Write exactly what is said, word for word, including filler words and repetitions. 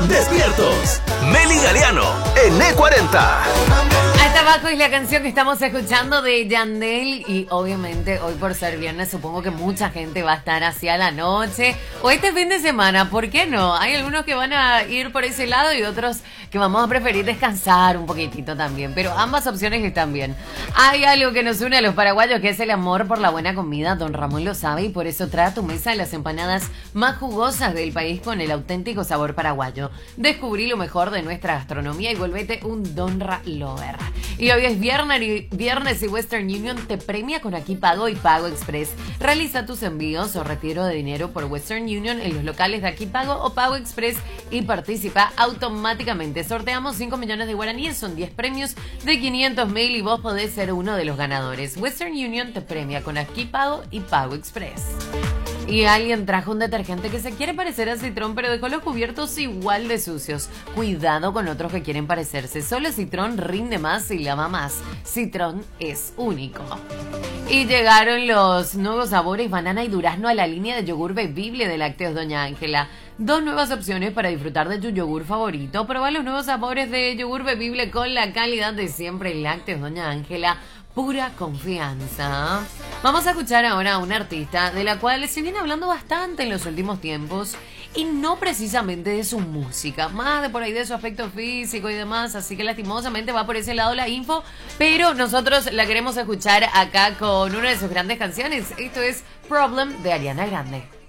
Despiertos. Meli Galeano en E cuarenta. Hasta abajo es la canción que estamos escuchando de Yandel y obviamente hoy por ser viernes supongo que mucha gente va a estar hacia la noche o este fin de semana, ¿por qué no? Hay algunos que van a ir por ese lado y otros que vamos a preferir descansar un poquitito también, pero ambas opciones están bien. Hay algo que nos une a los paraguayos que es el amor por la buena comida, don Ramón lo sabe y por eso trae a tu mesa las empanadas más jugosas del país con el auténtico sabor paraguayo. Descubrí lo mejor de nuestra gastronomía y volvete un Donra Lover. Y hoy es viernes y, viernes y Western Union te premia con Aquí Pago y Pago Express. Realiza tus envíos o retiro de dinero por Western Union en los locales de Aquí Pago o Pago Express y participa automáticamente. Sorteamos cinco millones de guaraníes, son diez premios de quinientos mil y vos podés ser uno de los ganadores. Western Union te premia con Aquí Pago y Pago Express. Y alguien trajo un detergente que se quiere parecer a Citrón, pero dejó los cubiertos igual de sucios. Cuidado con otros que quieren parecerse. Solo Citrón rinde más y lava más. Citrón es único. Y llegaron los nuevos sabores banana y durazno a la línea de yogur bebible de Lácteos Doña Ángela. Dos nuevas opciones para disfrutar de tu yogur favorito. Proba los nuevos sabores de yogur bebible con la calidad de siempre. Lácteos Doña Ángela. Pura confianza. Vamos a escuchar ahora a una artista de la cual se viene hablando bastante en los últimos tiempos y no precisamente de su música, más de por ahí de su aspecto físico y demás, así que lastimosamente va por ese lado la info, pero nosotros la queremos escuchar acá con una de sus grandes canciones. Esto es Problem de Ariana Grande.